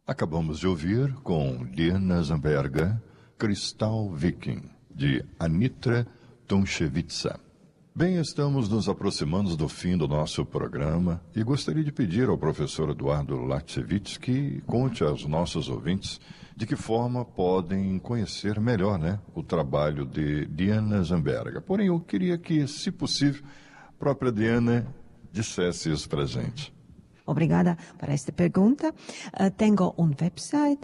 Acabamos de ouvir com Diana Zamberga, Cristal Viking, de Anitra Tomchevitsa. Bem, estamos nos aproximando do fim do nosso programa e gostaria de pedir ao professor Eduardo Laksevich que conte aos nossos ouvintes de que forma podem conhecer melhor, o trabalho de Diana Zamberga. Porém, eu queria que, se possível, a própria Diana dissesse isso para a gente. Obrigada por esta pergunta. Tenho website,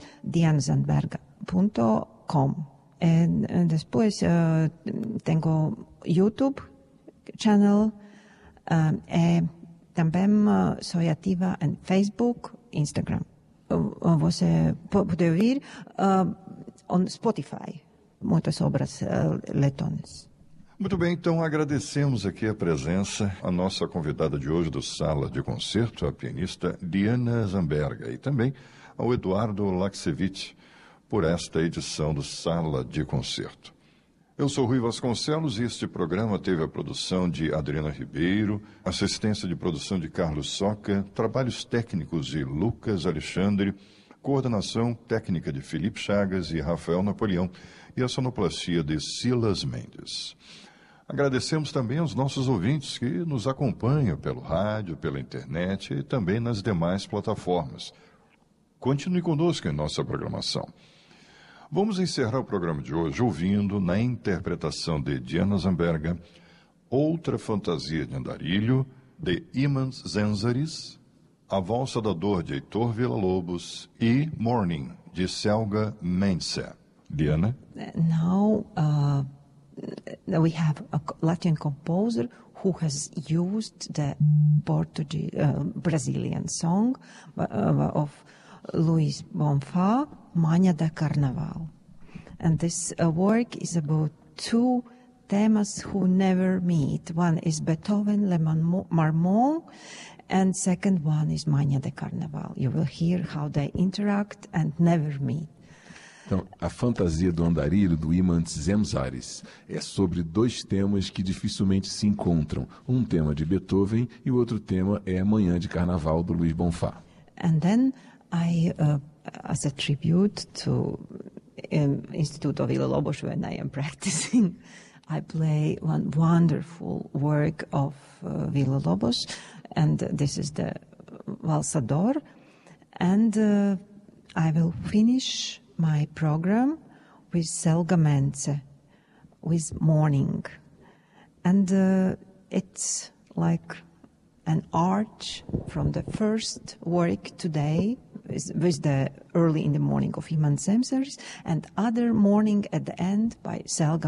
dianazamberga.com. E depois tenho YouTube channel e também sou ativa em Facebook, Instagram. Você pode ouvir no Spotify muitas obras letonas. Muito bem, então agradecemos aqui a presença, a nossa convidada de hoje do Sala de Concerto, a pianista Diana Zamberga, e também ao Eduardo Laksevich por esta edição do Sala de Concerto. Eu sou Rui Vasconcelos e este programa teve a produção de Adriana Ribeiro, assistência de produção de Carlos Soca, trabalhos técnicos de Lucas Alexandre, coordenação técnica de Felipe Chagas e Rafael Napoleão e a sonoplastia de Silas Mendes. Agradecemos também aos nossos ouvintes que nos acompanham pelo rádio, pela internet e também nas demais plataformas. Continue conosco em nossa programação. Vamos encerrar o programa de hoje ouvindo, na interpretação de Diana Zamberga, Outra Fantasia de Andarilho, de Imants Zenzaris, A Valsa da Dor, de Heitor Villa-Lobos e Morning, de Selga Mendse. Diana? Now we have a Latin composer who has used the Portuguese Brazilian song of Luís Bonfá, Manhã de Carnaval. And this work is about two themes who never meet. One is Beethoven, Le Marmont, and second one is Manhã de Carnaval. You will hear how they interact and never meet. Então, a fantasia do andarilho, do Imants Zenzaris, é sobre dois temas que dificilmente se encontram. Um tema de Beethoven e o outro tema é a Manhã de Carnaval, do Luís Bonfá. And then I, as a tribute to Instituto Villa-Lobos, when I am practicing, I play one wonderful work of Villa-Lobos, and this is the Valsa d'Or. And I will finish my program with Selga Mendse, with Morning. And it's like an arch from the first work today with the early in the morning of Imants Zenzaris and other morning at the end by Selga